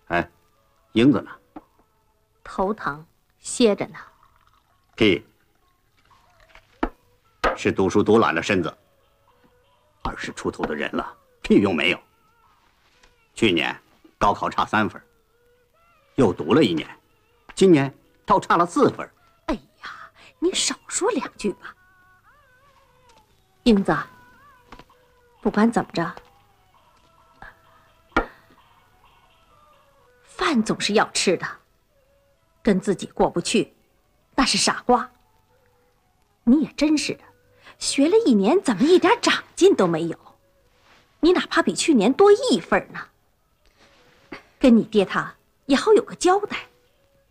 哎，英子呢？ 头疼，歇着呢。 屁！是读书读懒了身子。20出头的人了，屁用没有？去年高考差3分，又读了1年，今年倒差了4分。 哎呀，你少说2句吧。英子，不管怎么着，饭总是要吃的。跟自己过不去，那是傻瓜。你也真是的，学了1年，怎么一点长进都没有？你哪怕比去年多1分呢，跟你爹他也好有个交代。